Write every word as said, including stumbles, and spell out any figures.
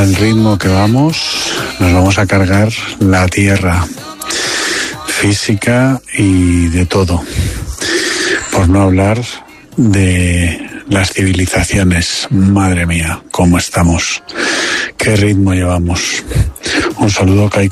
Al ritmo que vamos, nos vamos a cargar la tierra física y de todo. Por no hablar de las civilizaciones. Madre mía, cómo estamos. Qué ritmo llevamos. Un saludo, Kaiku.